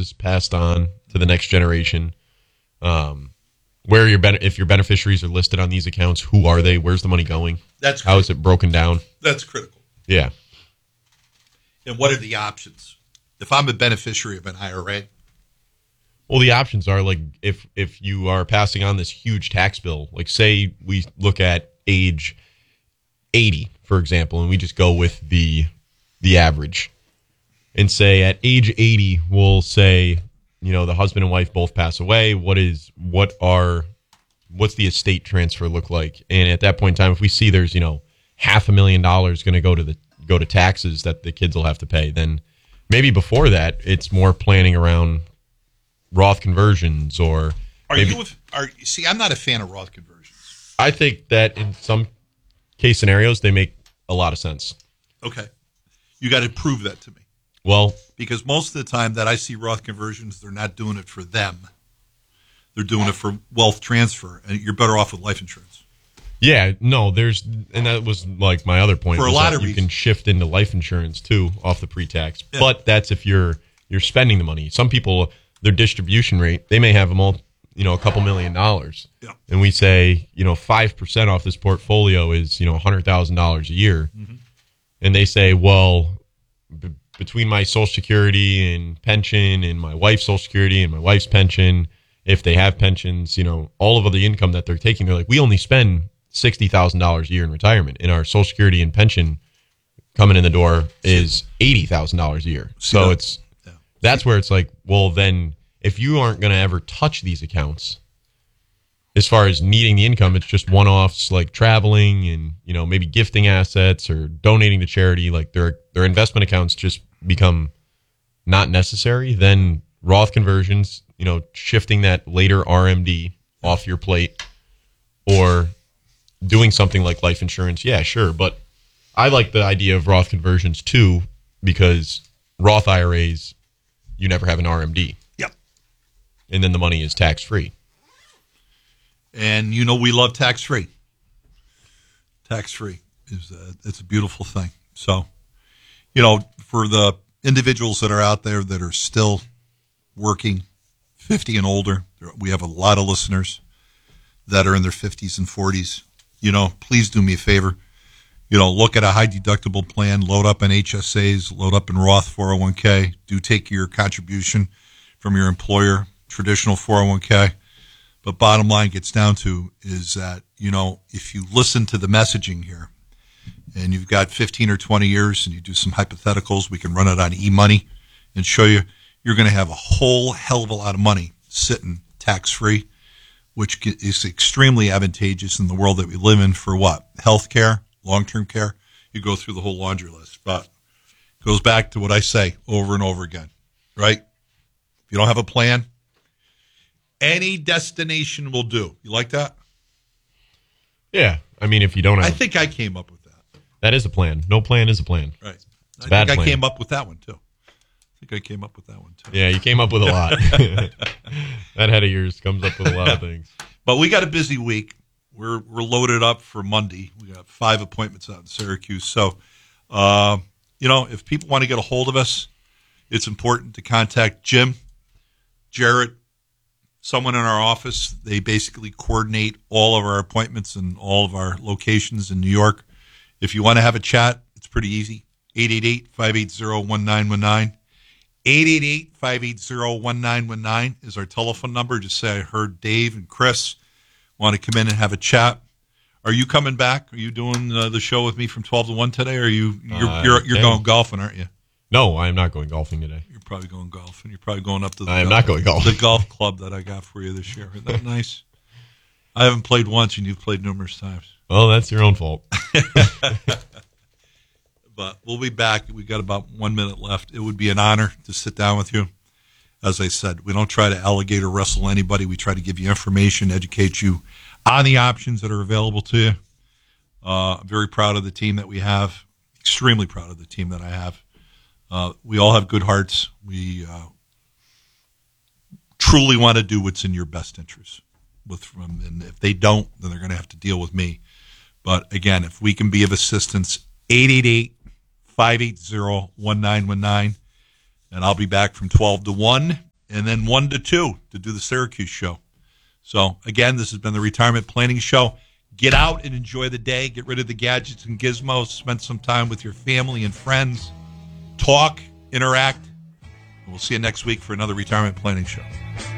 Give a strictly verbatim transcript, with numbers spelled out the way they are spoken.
taxes passed on to the next generation. Um, where your ben- if your beneficiaries are listed on these accounts, who are they? Where's the money going? That's how is it broken down? That's critical. Yeah. And what are the options? If I'm a beneficiary of an I R A, well, the options are like if if you are passing on this huge tax bill, like say we look at age eighty, for example, and we just go with the the average, and say at age eighty, we'll say, you know, the husband and wife both pass away. What is what are what's the estate transfer look like? And at that point in time, if we see there's, you know, half a million dollars going to go to the go to taxes that the kids will have to pay, then maybe before that, it's more planning around Roth conversions or. Are maybe, you? Are see? I'm not a fan of Roth conversions. I think that in some case scenarios they make a lot of sense. Okay, you got to prove that to me. Well, because most of the time that I see Roth conversions, they're not doing it for them. They're doing it for wealth transfer, and you're better off with life insurance. Yeah, no, there's, and that was like my other point. For a lot of you reasons. can shift into life insurance too off the pre-tax, Yeah. but that's if you're you're spending the money. Some people, their distribution rate, they may have them all, you know, a couple million dollars, yeah. and we say, you know, five percent off this portfolio is, you know, a hundred thousand dollars a year, mm-hmm. and they say, well, b- between my Social Security and pension, and my wife's Social Security and my wife's pension, if they have pensions, you know, all of the income that they're taking, they're like, we only spend sixty thousand dollars a year in retirement, and our Social Security and pension coming in the door is eighty thousand dollars a year. So yeah. it's Yeah. that's where it's like, well, then if you aren't going to ever touch these accounts, as far as needing the income, it's just one-offs like traveling and, you know, maybe gifting assets or donating to charity. Like their their investment accounts just become not necessary. Then Roth conversions, you know, shifting that later R M D off your plate, or doing something like life insurance, yeah, sure. But I like the idea of Roth conversions too, because Roth I R As, you never have an R M D. Yep. And then the money is tax-free. And you know we love tax-free. Tax-free is a, it's a beautiful thing. So, you know, for the individuals that are out there that are still working, fifty and older, we have a lot of listeners that are in their fifties and forties. You know, please do me a favor. You know, look at a high deductible plan, load up in H S As, load up in Roth four oh one k. Do take your contribution from your employer, traditional four oh one k. But bottom line gets down to is that, you know, if you listen to the messaging here and you've got fifteen or twenty years and you do some hypotheticals, we can run it on eMoney and show you, you're going to have a whole hell of a lot of money sitting tax-free, which is extremely advantageous in the world that we live in for what? Healthcare, long-term care. You go through the whole laundry list. But it goes back to what I say over and over again, right? If you don't have a plan, any destination will do. You like that? Yeah. I mean, if you don't have... I think I came up with that. That is a plan. No plan is a plan. Right. It's I a bad think plan. I came up with that one, too. I think I came up with that one, too. Yeah, you came up with a lot. That head of yours comes up with a lot of things. But we got a busy week. We're we're loaded up for Monday. We got five appointments out in Syracuse. So, uh, you know, if people want to get a hold of us, it's important to contact Jim, Jarrett, someone in our office. They basically coordinate all of our appointments and all of our locations in New York. If you want to have a chat, it's pretty easy. eight eight eight, five eight zero, one nine one nine. eight eight eight, five eight zero, one nine one nine is our telephone number. Just say I heard Dave and Chris want to come in and have a chat. Are you coming back? Are you doing uh, the show with me from twelve to one today? Or are you you're Uh, you're, you're okay. going golfing, aren't you? No, I am not going golfing today. You're probably going golfing. You're probably going up to the I am golf, not going golfing. the golf club that I got for you this year. Isn't that nice? I haven't played once, and you've played numerous times. Well, that's your own fault. But we'll be back. We got about one minute left. It would be an honor to sit down with you. As I said, we don't try to alligator wrestle anybody. We try to give you information, educate you on the options that are available to you. Uh, I'm very proud of the team that we have. Extremely proud of the team that I have. Uh, we all have good hearts. We uh, truly want to do what's in your best interest. With them, and if they don't, then they're going to have to deal with me. But again, if we can be of assistance, eight eight eight, five eight zero, one nine one nine. And I'll be back from twelve to one. and then one to two to do the Syracuse show. So, again, this has been the Retirement Planning Show. Get out and enjoy the day. Get rid of the gadgets and gizmos. Spend some time with your family and friends. Talk, interact. And we'll see you next week for another Retirement Planning Show.